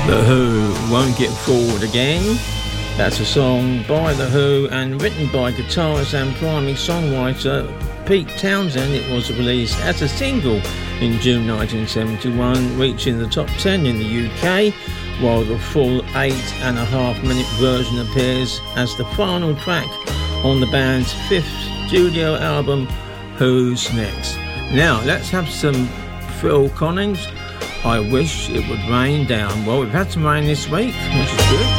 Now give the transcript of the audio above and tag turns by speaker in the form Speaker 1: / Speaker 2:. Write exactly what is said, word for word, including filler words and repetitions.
Speaker 1: The Who, Won't Get Fooled Again. That's a song by The Who and written by guitarist and primary songwriter Pete Townshend. It was released as a single in June nineteen seventy-one, reaching the top ten in the U K, while the full eight and a half minute version appears as the final track on the band's fifth studio album, Who's Next. Now, let's have some Phil Collins, I Wish It Would Rain Down. Well, we've had some rain this week, which is good.